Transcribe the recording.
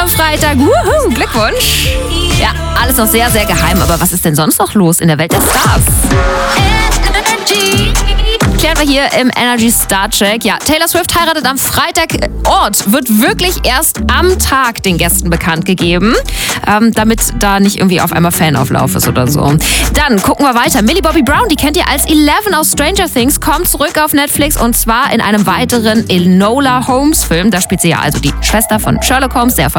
am Freitag. Wuhu, Glückwunsch. Ja, alles noch sehr, sehr geheim. Aber was ist denn sonst noch los in der Welt der Stars? Klären wir hier im Energy Star Check. Ja, Taylor Swift heiratet am Freitag. Ort wird wirklich erst am Tag den Gästen bekannt gegeben, damit da nicht irgendwie auf einmal Fanauflauf ist oder so. Dann gucken wir weiter. Millie Bobby Brown, die kennt ihr als Eleven aus Stranger Things, kommt zurück auf Netflix und zwar in einem weiteren Enola Holmes Film. Da spielt sie ja also die Schwester von Sherlock Holmes, der